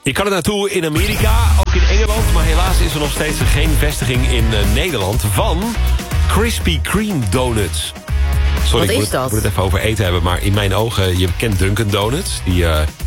Je kan er naartoe in Amerika, ook in Engeland... maar helaas is er nog steeds geen vestiging in Nederland... van Krispy Kreme Donuts. Sorry, Wat is dat? Ik moet het even over eten hebben... maar in mijn ogen, je kent Dunkin' Donuts... die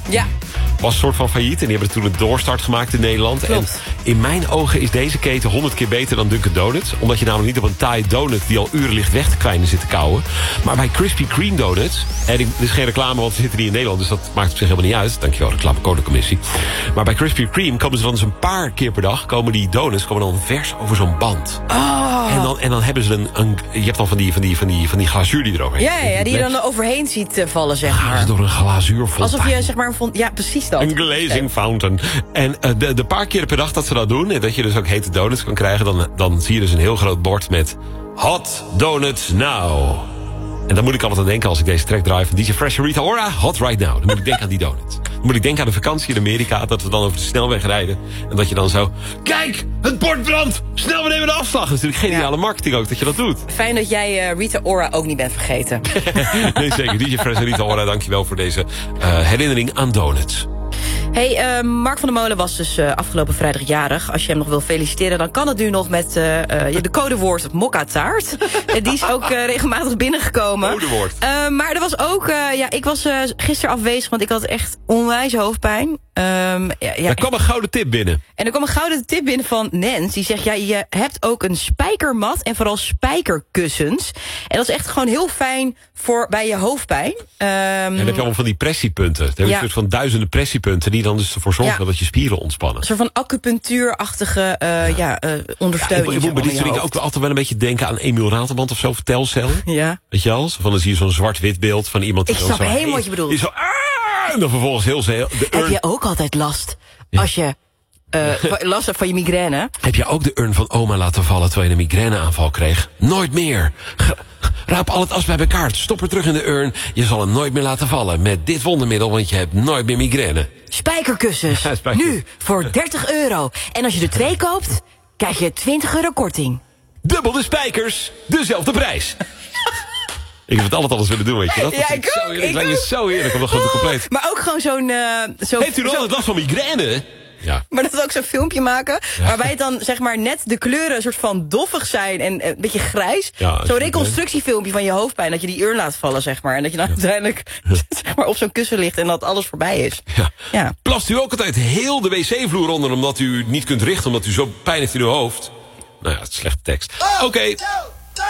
was een soort van failliet... en die hebben toen een doorstart gemaakt in Nederland. Klopt. En in mijn ogen is deze keten 100 keer beter dan Dunkin' Donuts... omdat je namelijk niet op een Thai donut... die al uren ligt weg te kwijnen zit te kauwen. Maar bij Krispy Kreme Donuts... en er is geen reclame, want ze zitten niet in Nederland... dus dat maakt op zich helemaal niet uit. Dankjewel, reclamecodecommissie. Maar bij Krispy Kreme komen ze dan eens een paar keer per dag... komen die donuts dan vers over zo'n band. Oh. En dan hebben ze je hebt dan van die glazuur die eroverheen. Ja, die je dan overheen ziet vallen, zeg gaan maar. ze door een glazuurfontein. Alsof je, zeg maar, ja, precies dat. Een glazing fountain. En de paar keer per dag dat ze dat doen... en dat je dus ook hete donuts kan krijgen... dan zie je dus een heel groot bord met... Hot Donuts Now. En dan moet ik altijd aan denken als ik deze track draai... van DJ Fresh en Rita Ora, Hot Right Now. Dan moet ik denken aan die donuts. Dan moet ik denken aan de vakantie in Amerika... dat we dan over de snelweg rijden... en dat je dan zo... Kijk, het bord brandt! Snel, we nemen de afslag. Dat is natuurlijk geniale marketing ook dat je dat doet. Fijn dat jij Rita Ora ook niet bent vergeten. Nee, zeker. DJ Fresh en Rita Ora, dankjewel voor deze herinnering aan donuts. Hey, Mark van der Molen was dus afgelopen vrijdag jarig. Als je hem nog wil feliciteren, dan kan het nu nog met de codewoord mokka-taart. Die is ook regelmatig binnengekomen. Codewoord. Maar er was ook... ik was gisteren afwezig, want ik had echt onwijs hoofdpijn. Er kwam een gouden tip binnen. En er kwam een gouden tip binnen van Nens. Die zegt, je hebt ook een spijkermat en vooral spijkerkussens. En dat is echt gewoon heel fijn voor bij je hoofdpijn. En dan heb je allemaal van die pressiepunten. Dan heb je een soort van duizenden pressiepunten... die dan dus ervoor zorgen dat je spieren ontspannen. Een soort van acupunctuurachtige ondersteuning. Ik moet bij dit soort dingen ook altijd wel een beetje denken... aan Emiel Ratelband of zo, Telcel. Ja. Weet je al? Van dan zie je zo'n zwart-wit beeld van iemand... Ik snap helemaal wat je bedoelt. Die zo... En dan vervolgens heel de urn... Heb je ook altijd last als je last hebt van je migraine? Heb je ook de urn van oma laten vallen terwijl je een migraineaanval kreeg? Nooit meer. Raap al het as bij elkaar. Stop er terug in de urn. Je zal hem nooit meer laten vallen met dit wondermiddel, want je hebt nooit meer migraine. Spijkerkussens. Ja, nu voor €30. En als je er 2 koopt, krijg je €20 korting. Dubbel de spijkers, dezelfde prijs. Ik heb het altijd alles willen doen, weet je dat? Ja, ik ook. Het lijkt me zo heerlijk om dat gewoon te compleet. Maar ook gewoon zo'n... Heeft u nog altijd last van migraine? Ja. Maar dat is ook zo'n filmpje maken... waarbij het dan zeg maar net de kleuren een soort van doffig zijn... en een beetje grijs. Ja, zo'n reconstructiefilmpje van je hoofdpijn... dat je die urn laat vallen, zeg maar. En dat je dan uiteindelijk zeg maar, op zo'n kussen ligt... en dat alles voorbij is. Ja. Plast u ook altijd heel de wc-vloer onder... omdat u niet kunt richten, omdat u zo pijn heeft in uw hoofd? Nou ja, het is slechte tekst. Oké.